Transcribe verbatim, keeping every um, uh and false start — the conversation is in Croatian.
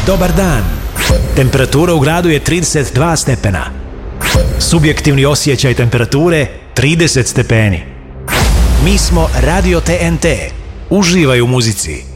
Dobar dan. Temperatura u gradu je trideset dva stepena. Subjektivni osjećaj temperature trideset stepeni. Mi smo Radio T N T. Uživaj u muzici.